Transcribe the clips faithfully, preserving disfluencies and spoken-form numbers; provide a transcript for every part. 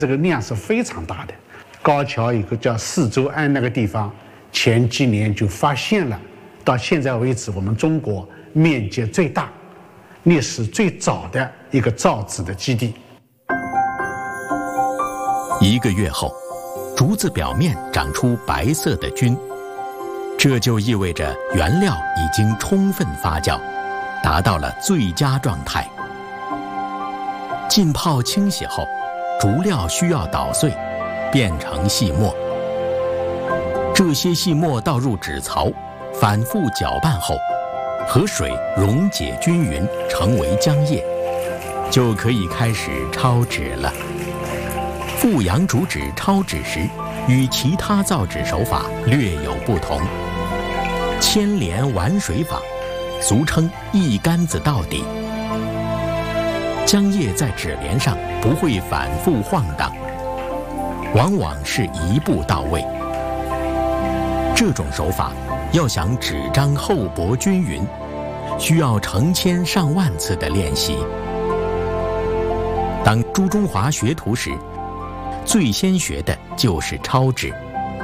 这个量是非常大的。高桥有个叫四周庵那个地方，前几年就发现了，到现在为止，我们中国面积最大、历史最早的一个造纸的基地。 一个月后，竹子表面长出白色的菌，这就意味着原料已经充分发酵，达到了最佳状态。浸泡清洗后，竹料需要捣碎，变成细末。这些细末倒入纸槽，反复搅拌后，和水溶解均匀，成为浆液，就可以开始抄纸了。富阳竹纸抄纸时，与其他造纸手法略有不同。牵连玩水法，俗称一竿子到底。浆液在纸帘上不会反复晃荡，往往是一步到位。这种手法要想纸张厚薄均匀，需要成千上万次的练习。当朱中华学徒时，最先学的就是抄纸。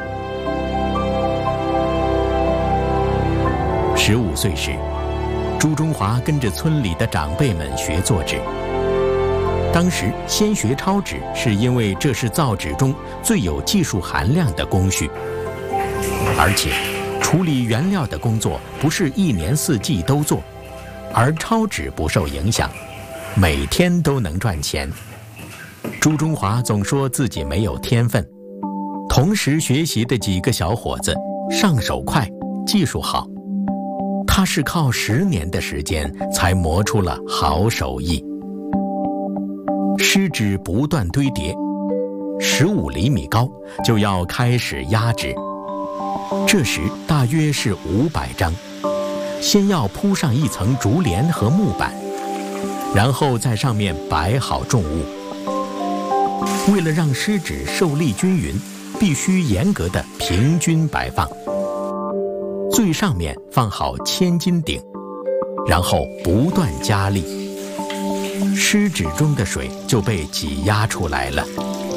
十五岁时，朱中华跟着村里的长辈们学做纸。当时先学抄纸，是因为这是造纸中最有技术含量的工序，而且处理原料的工作不是一年四季都做，而抄纸不受影响，每天都能赚钱。朱中华总说自己没有天分，同时学习的几个小伙子上手快，技术好，他是靠十年的时间才磨出了好手艺。湿纸不断堆叠，十五厘米高就要开始压纸，这时大约是五百张。先要铺上一层竹帘和木板，然后在上面摆好重物。为了让湿纸受力均匀，必须严格的平均摆放。最上面放好千斤顶，然后不断加力，湿纸中的水就被挤压出来了。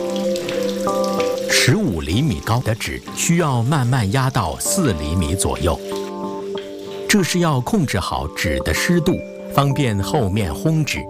十五厘米高的纸需要慢慢压到四厘米左右，这是要控制好纸的湿度，方便后面烘纸。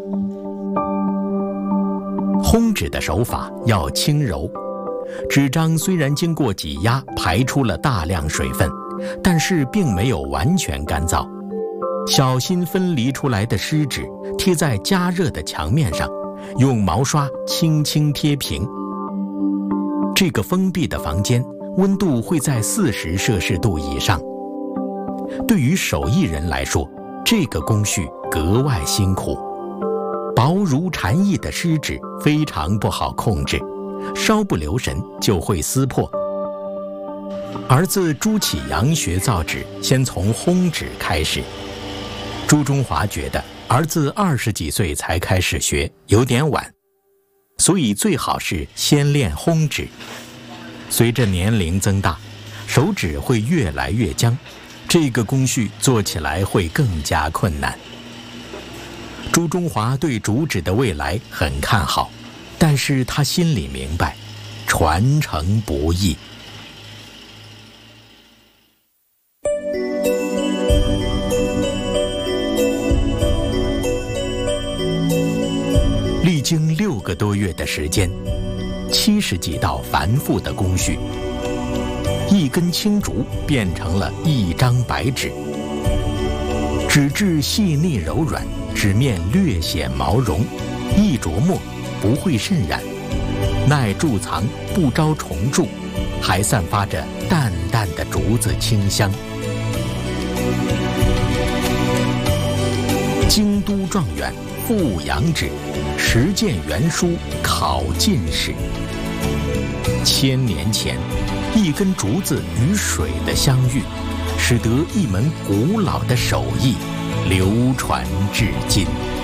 烘纸的手法要轻柔，纸张虽然经过挤压排出了大量水分，但是并没有完全干燥。小心分离出来的湿纸贴在加热的墙面上，用毛刷轻轻贴平。这个封闭的房间温度会在四十摄氏度以上。对于手艺人来说，这个工序格外辛苦。薄如蝉翼的湿纸非常不好控制，稍不留神就会撕破。儿子朱启阳学造纸，先从烘纸开始。朱中华觉得儿子二十几岁才开始学，有点晚，所以最好是先练烘纸。随着年龄增大，手指会越来越僵，这个工序做起来会更加困难。朱中华对竹纸的未来很看好，但是他心里明白，传承不易。历经六个多月的时间，七十几道繁复的工序，一根青竹变成了一张白纸。纸质细腻柔软，纸面略显毛绒，易琢磨，不会渗染，耐贮藏，不招虫蛀，还散发着淡淡的竹子清香。京都状元富阳纸，实践原书考进士。千年前，一根竹子与水的相遇，使得一门古老的手艺流传至今。